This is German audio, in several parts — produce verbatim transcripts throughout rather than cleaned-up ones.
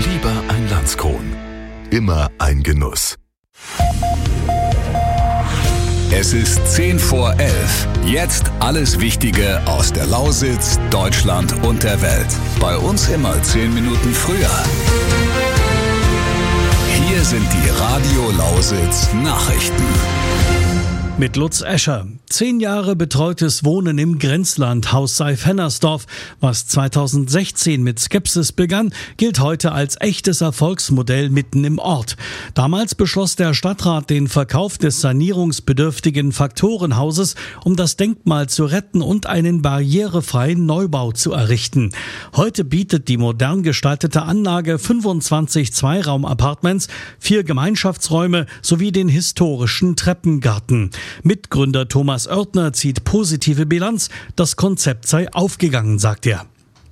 Lieber ein Landskron. Immer ein Genuss. Es ist zehn vor elf. Jetzt alles Wichtige aus der Lausitz, Deutschland und der Welt. Bei uns immer zehn Minuten früher. Hier sind die Radio Lausitz Nachrichten. Mit Lutz Escher. Zehn Jahre betreutes Wohnen im Grenzland, Haus Seif-Hennersdorf, was zweitausendsechzehn mit Skepsis begann, gilt heute als echtes Erfolgsmodell mitten im Ort. Damals beschloss der Stadtrat den Verkauf des sanierungsbedürftigen Faktorenhauses, um das Denkmal zu retten und einen barrierefreien Neubau zu errichten. Heute bietet die modern gestaltete Anlage fünfundzwanzig Zweiraum-Apartments, vier Gemeinschaftsräume sowie den historischen Treppengarten. Mitgründer Thomas Oertner zieht positive Bilanz. Das Konzept sei aufgegangen, sagt er.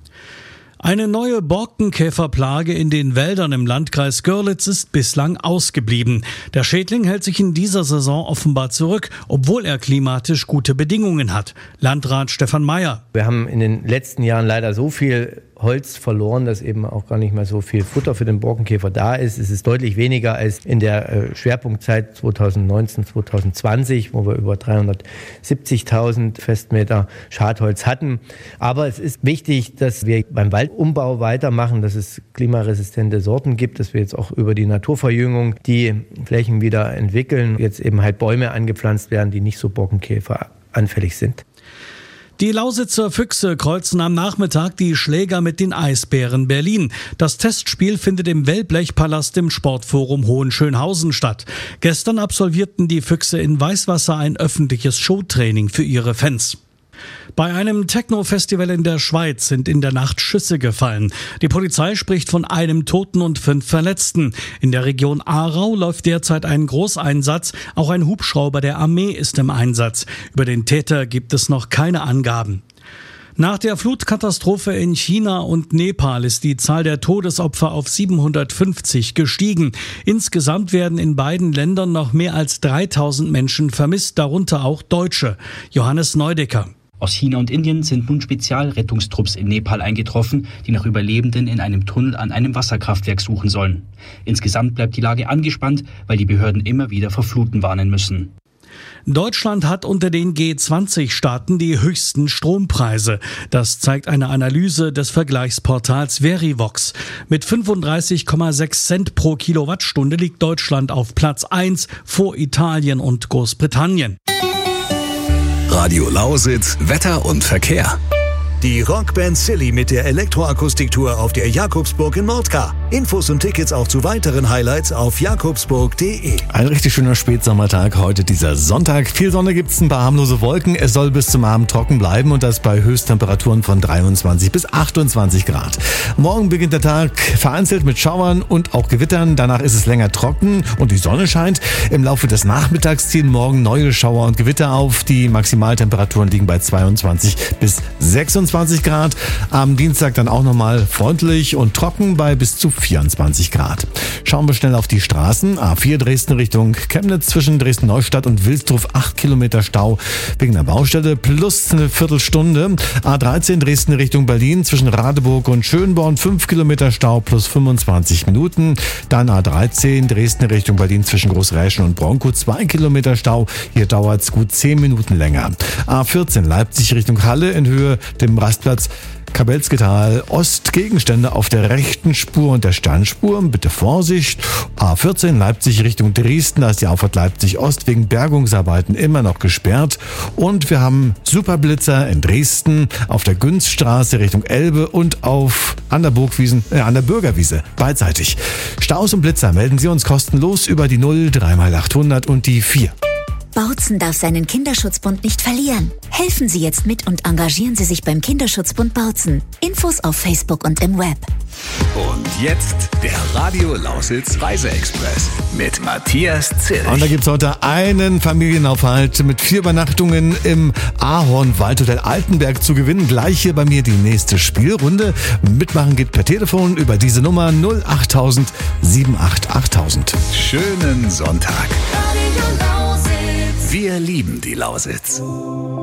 Eine neue Borkenkäferplage in den Wäldern im Landkreis Görlitz ist bislang ausgeblieben. Der Schädling hält sich in dieser Saison offenbar zurück, obwohl er klimatisch gute Bedingungen hat. Landrat Stefan Meyer. Wir haben in den letzten Jahren leider so viel Holz verloren, dass eben auch gar nicht mehr so viel Futter für den Borkenkäfer da ist. Es ist deutlich weniger als in der Schwerpunktzeit zweitausendneunzehn, zweitausendzwanzig, wo wir über dreihundertsiebzigtausend Festmeter Schadholz hatten. Aber es ist wichtig, dass wir beim Waldumbau weitermachen, dass es klimaresistente Sorten gibt, dass wir jetzt auch über die Naturverjüngung die Flächen wieder entwickeln, jetzt eben halt Bäume angepflanzt werden, die nicht so borkenkäferanfällig sind. Die Lausitzer Füchse kreuzen am Nachmittag die Schläger mit den Eisbären Berlin. Das Testspiel findet im Wellblechpalast im Sportforum Hohenschönhausen statt. Gestern absolvierten die Füchse in Weißwasser ein öffentliches Showtraining für ihre Fans. Bei einem Techno-Festival in der Schweiz sind in der Nacht Schüsse gefallen. Die Polizei spricht von einem Toten und fünf Verletzten. In der Region Aarau läuft derzeit ein Großeinsatz. Auch ein Hubschrauber der Armee ist im Einsatz. Über den Täter gibt es noch keine Angaben. Nach der Flutkatastrophe in China und Nepal ist die Zahl der Todesopfer auf siebenhundertfünfzig gestiegen. Insgesamt werden in beiden Ländern noch mehr als dreitausend Menschen vermisst, darunter auch Deutsche. Johannes Neudecker. Aus China und Indien sind nun Spezialrettungstrupps in Nepal eingetroffen, die nach Überlebenden in einem Tunnel an einem Wasserkraftwerk suchen sollen. Insgesamt bleibt die Lage angespannt, weil die Behörden immer wieder vor Fluten warnen müssen. Deutschland hat unter den G zwanzig Staaten die höchsten Strompreise. Das zeigt eine Analyse des Vergleichsportals Verivox. Mit fünfunddreißig Komma sechs Cent pro Kilowattstunde liegt Deutschland auf Platz eins vor Italien und Großbritannien. Radio Lausitz, Wetter und Verkehr. Die Rockband Silly mit der Elektroakustiktour auf der Jakobsburg in Mordka. Infos und Tickets auch zu weiteren Highlights auf jakobsburg punkt de. Ein richtig schöner Spätsommertag heute, dieser Sonntag. Viel Sonne gibt's, ein paar harmlose Wolken. Es soll bis zum Abend trocken bleiben und das bei Höchsttemperaturen von dreiundzwanzig bis achtundzwanzig Grad. Morgen beginnt der Tag vereinzelt mit Schauern und auch Gewittern. Danach ist es länger trocken und die Sonne scheint. Im Laufe des Nachmittags ziehen morgen neue Schauer und Gewitter auf. Die Maximaltemperaturen liegen bei zweiundzwanzig bis sechsundzwanzig Grad. Am Dienstag dann auch nochmal freundlich und trocken bei bis zu vierundzwanzig Grad. Schauen wir schnell auf die Straßen. A vier Dresden Richtung Chemnitz zwischen Dresden-Neustadt und Wilsdruf acht Kilometer Stau wegen der Baustelle plus eine Viertelstunde. A dreizehn Dresden Richtung Berlin zwischen Radeburg und Schönborn fünf Kilometer Stau plus fünfundzwanzig Minuten. Dann A dreizehn Dresden Richtung Berlin zwischen Großräschen und Bronkow zwei Kilometer Stau. Hier dauert es gut zehn Minuten länger. A vierzehn Leipzig Richtung Halle in Höhe dem Rastplatz Kabelske-Tal Ost, Gegenstände auf der rechten Spur und der Sternspur. Bitte Vorsicht. A vierzehn Leipzig Richtung Dresden, da ist die Auffahrt Leipzig Ost wegen Bergungsarbeiten immer noch gesperrt. Und wir haben Superblitzer in Dresden auf der Günzstraße Richtung Elbe und auf an der Burgwiesen, äh, an der Bürgerwiese beidseitig. Staus und Blitzer melden Sie uns kostenlos über die null drei mal achthundert und die vier. Bautzen darf seinen Kinderschutzbund nicht verlieren. Helfen Sie jetzt mit und engagieren Sie sich beim Kinderschutzbund Bautzen. Infos auf Facebook und im Web. Und jetzt der Radio Lausitz Reiseexpress mit Matthias Zilch. Und da gibt's heute einen Familienaufhalt mit vier Übernachtungen im Ahorn Waldhotel Altenberg zu gewinnen. Gleich hier bei mir die nächste Spielrunde. Mitmachen geht per Telefon über diese Nummer null achttausend acht achttausend. Schönen Sonntag. Wir lieben die Lausitz.